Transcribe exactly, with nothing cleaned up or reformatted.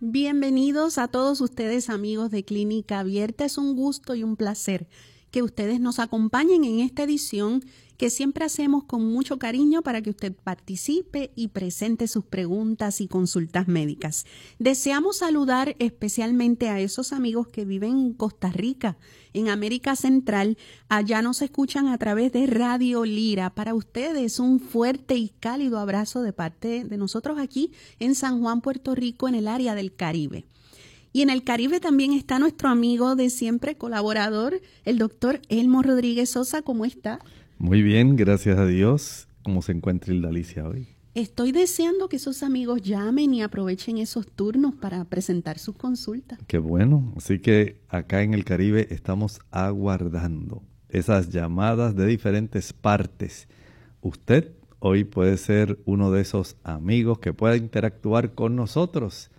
Bienvenidos a todos ustedes, amigos de Clínica Abierta. Es un gusto y un placer que ustedes nos acompañen en esta edición que siempre hacemos con mucho cariño para que usted participe y presente sus preguntas y consultas médicas. Deseamos saludar especialmente a esos amigos que viven en Costa Rica, en América Central. Allá nos escuchan a través de Radio Lira. Para ustedes un fuerte y cálido abrazo de parte de nosotros aquí en San Juan, Puerto Rico, en el área del Caribe. Y en el Caribe también está nuestro amigo de siempre, colaborador, el doctor Elmo Rodríguez Sosa. ¿Cómo está? Muy bien, gracias a Dios. ¿Cómo se encuentra Hilda Alicia hoy? Estoy deseando que esos amigos llamen y aprovechen esos turnos para presentar sus consultas. Qué bueno. Así que acá en el Caribe estamos aguardando esas llamadas de diferentes partes. Usted hoy puede ser uno de esos amigos que pueda interactuar con nosotros